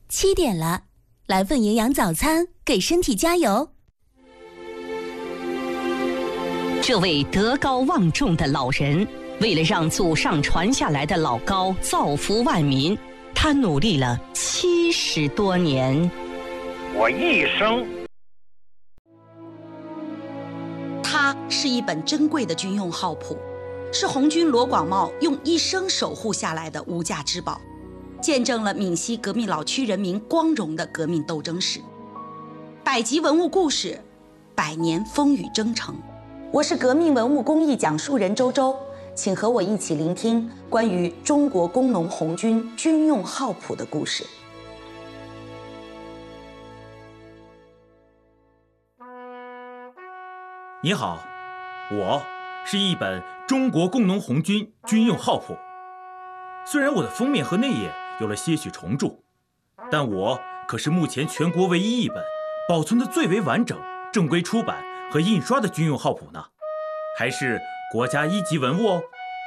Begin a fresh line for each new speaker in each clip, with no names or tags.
7点了，来份营养早餐，给身体加油。
这位德高望重的老人，为了让祖上传下来的老高造福万民，他努力了70多年。
我一生，
它是一本珍贵的军用号谱，是红军罗广茂用一生守护下来的无价之宝，见证了闽西革命老区人民光荣的革命斗争史。百集文物故事，100年风雨征程。我是革命文物工艺讲述人周周，请和我一起聆听关于中国工农红军军用号谱的故事。
你好，我是一本中国工农红军军用号谱。虽然我的封面和内页有了些许重铸，但我可是目前全国唯一一本保存的最为完整、正规出版和印刷的军用号谱呢，还是国家1级文物哦。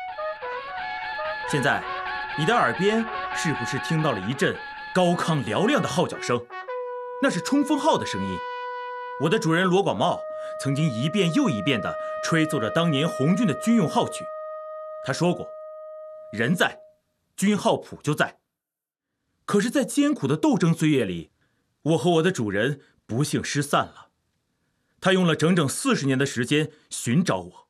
现在，你的耳边是不是听到了一阵高亢嘹亮的号角声？那是冲锋号的声音。我的主人罗广茂曾经一遍又一遍地吹奏着当年红军的军用号曲。他说过，人在，军号谱就在。可是在艰苦的斗争岁月里，我和我的主人不幸失散了。他用了整整40年的时间寻找我。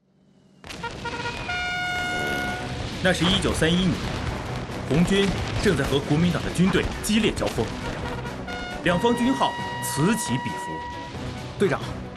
那是1931年，红军正在和国民党的军队激烈交锋，两方军号此起彼伏。
队长，